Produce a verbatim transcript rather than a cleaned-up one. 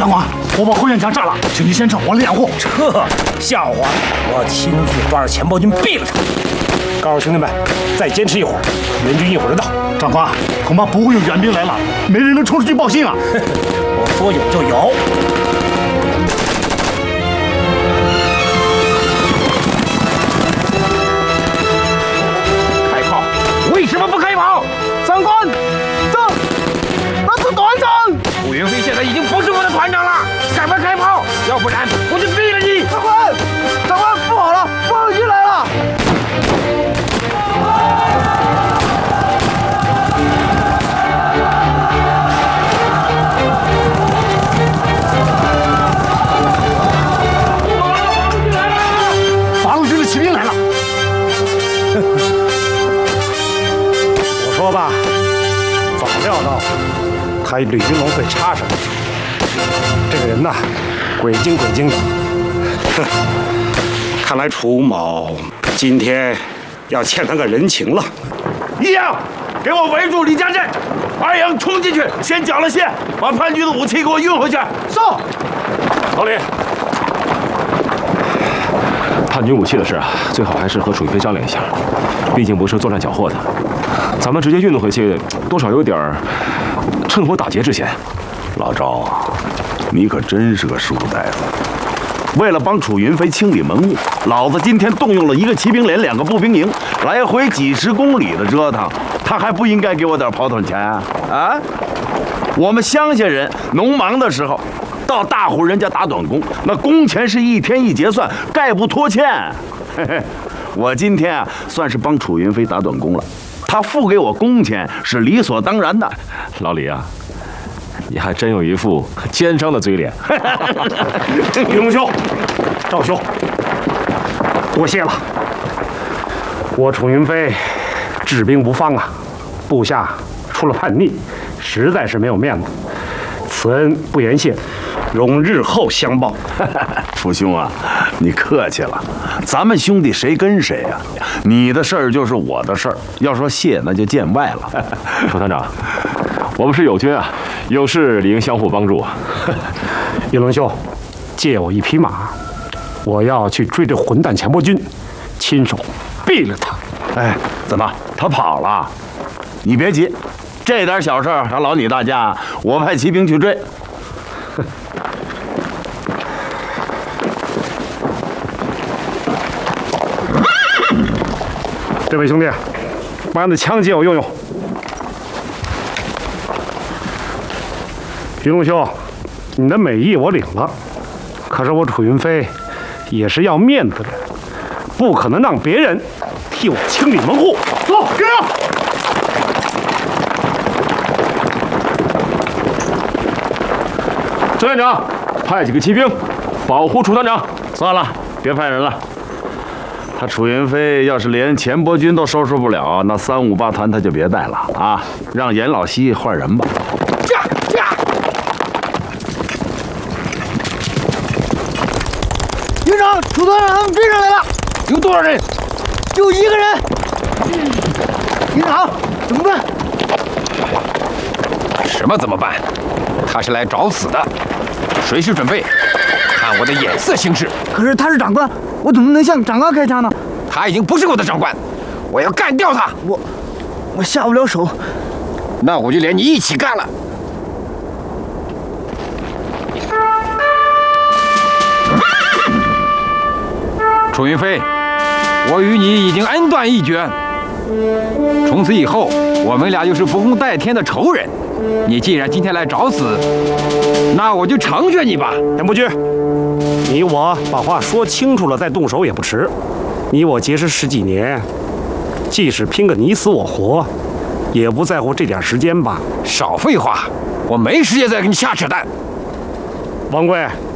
长官，我把后院墙炸了，请你先撤，我来掩护。 撤？笑话！我亲自抓着钱包军毙了他。告诉兄弟们，再坚持一会儿，援军一会儿就到。 长官，恐怕不会有援兵来了，没人能冲出去报信啊！ 我说有就有。开炮！为什么不开炮？ 长官，这那是团长。 楚云飞现在已经不是我的团长了，赶快开炮，要不然我就毙了你！ 长官，长官，不好了，报信来了！ 八路军的骑兵来了。 我说吧，早料到他吕云龙会插上去。这个人呐，鬼精鬼精的。哼，看来楚某今天要欠他个人情了。 一阳，给我围住李家镇；二阳冲进去，先缴了械，把叛军的武器给我运回去。 是。 老李，叛军武器的事啊，最好还是和楚云飞商量一下，毕竟不是作战缴获的，咱们直接运回去，多少有点趁火打劫之嫌。 老赵啊，你可真是个书呆子。为了帮楚云飞清理门户，老子今天动用了一个骑兵连，两个步兵营，来回几十公里的折腾，他还不应该给我点跑腿钱啊？啊！我们乡下人农忙的时候，到大户人家打短工，那工钱是一天一结算，概不拖欠。嘿嘿，我今天啊，算是帮楚云飞打短工了，他付给我工钱是理所当然的。 老李啊，你还真有一副奸商的嘴脸。 云龙兄，赵兄，多谢了。我楚云飞治兵无方啊，部下出了叛逆，实在是没有面子，此恩不言谢，容日后相报。 福兄啊，你客气了，咱们兄弟谁跟谁呀、啊？你的事儿就是我的事儿，要说谢那就见外了。 楚团长，我们是友军啊，有事理应相互帮助啊。 云龙兄，借我一匹马，我要去追这混蛋强迫军，亲手毙了他。 哎，怎么他跑了？你别急，这点小事儿还劳你大驾，我派骑兵去追。 这位兄弟，把你的枪借我用用。云龙兄，你的美意我领了，可是我楚云飞也是要面子的，不可能让别人替我清理门户。走，跟上！ 周院长，派几个骑兵保护楚团长。 算了，别派人了。他楚云飞要是连钱伯军都收拾不了，那三五八团他就别带了啊！让严老西换人吧。 驾驾！营长，楚团长他们追上来了， 有多少人？ 就一个人。营长，怎么办？ 什么怎么办？他是来找死的，随时准备，看我的眼色行事。 可是他是长官，我怎么能向长官开枪呢？ 他已经不是我的长官，我要干掉他。 我我下不了手， 那我就连你一起干了。楚云飞，我与你已经恩断义绝，从此以后我们俩就是不共戴天的仇人。你既然今天来找死，那我就成全你吧。 严伯军，你我把话说清楚了再动手也不迟。你我结识十几年，即使拼个你死我活，也不在乎这点时间吧？ 少废话，我没时间再跟你瞎扯淡。 王贵，